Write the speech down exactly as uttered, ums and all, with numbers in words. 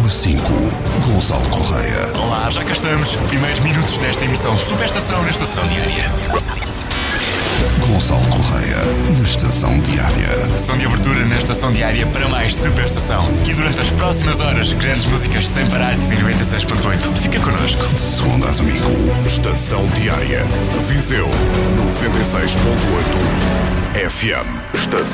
Número cinco. Gonçalo Correia. Olá, já cá estamos. Primeiros minutos desta emissão Super Estação na Estação Diária. Gonçalo Correia, na Estação Diária. Sessão de abertura na Estação Diária para mais Super Estação. E durante as próximas horas, grandes músicas sem parar em noventa e seis ponto oito. Fica connosco. De segunda a domingo. Estação Diária. Viseu noventa e seis ponto oito F M. Estação